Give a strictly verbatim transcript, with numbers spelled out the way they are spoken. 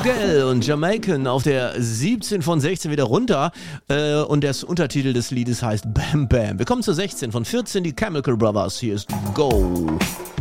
Miguel und Jamaican auf der siebzehn von sechzehn wieder runter. Äh, und der Untertitel des Liedes heißt Bam Bam. Wir kommen zur sechzehn von vierzehn, die Chemical Brothers. Hier ist Go.